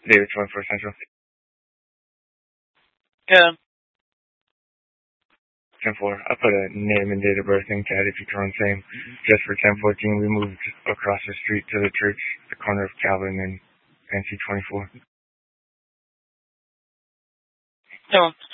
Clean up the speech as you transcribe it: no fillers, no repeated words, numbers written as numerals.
David 24 Central. Yeah. 10-4. I put a name and date of birth in chat if you can run same. Just for 10-14, we moved across the street to the church, the corner of Calvin and NC 24. So